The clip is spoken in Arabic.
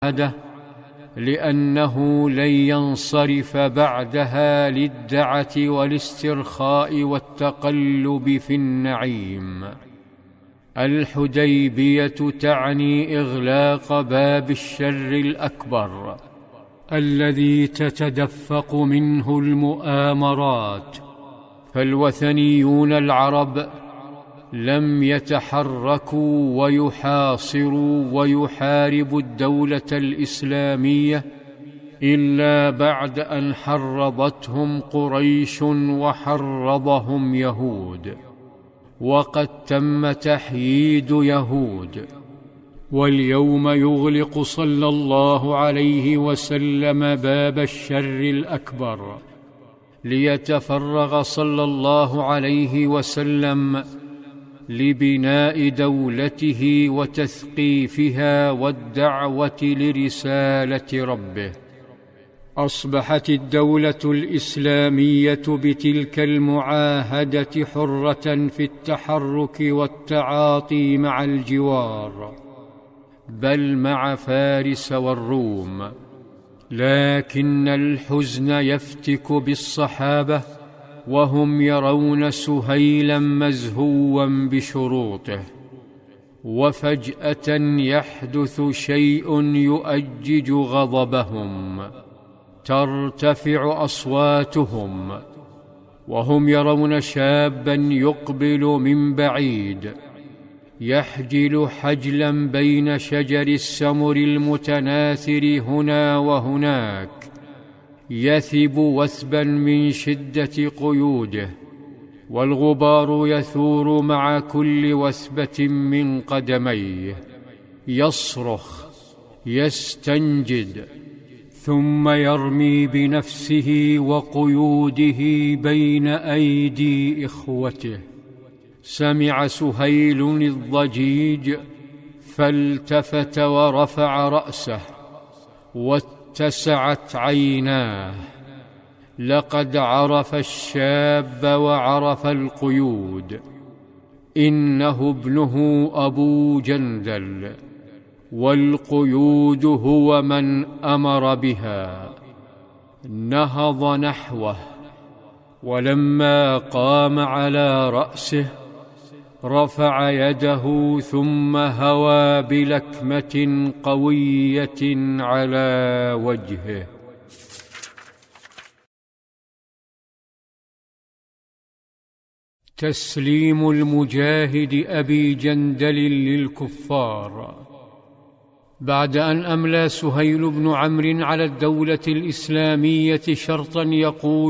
لأنه لن ينصرف بعدها للدعة والاسترخاء والتقلب في النعيم. الحديبية تعني إغلاق باب الشر الأكبر الذي تتدفق منه المؤامرات، فالوثنيون العرب لم يتحركوا ويحاصروا ويحاربوا الدولة الإسلامية إلا بعد أن حرضتهم قريش وحرضهم يهود، وقد تم تحييد يهود. واليوم يغلق صلى الله عليه وسلم باب الشر الأكبر ليتفرغ صلى الله عليه وسلم لبناء دولته وتثقيفها والدعوة لرسالة ربه. أصبحت الدولة الإسلامية بتلك المعاهدة حرة في التحرك والتعاطي مع الجوار، بل مع فارس والروم. لكن الحزن يفتك بالصحابة وهم يرون سهيلا مزهوا بشروطه، وفجأة يحدث شيء يؤجج غضبهم، ترتفع أصواتهم وهم يرون شابا يقبل من بعيد يحجل حجلا بين شجر السمر المتناثر هنا وهناك، يثب وثبا من شدة قيوده، والغبار يثور مع كل وثبة من قدميه، يصرخ يستنجد، ثم يرمي بنفسه وقيوده بين أيدي إخوته. سمع سهيل الضجيج فالتفت ورفع رأسه واتسعت عيناه، لقد عرف الشاب وعرف القيود، إنه ابنه أبو جندل، والقيود هو من أمر بها. نهض نحوه، ولما قام على رأسه رفع يده ثم هوى بلكمة قوية على وجهه. تسليم المجاهد أبي جندل للكفار. بعد أن أملى سهيل بن عمرو على الدولة الإسلامية شرطا يقول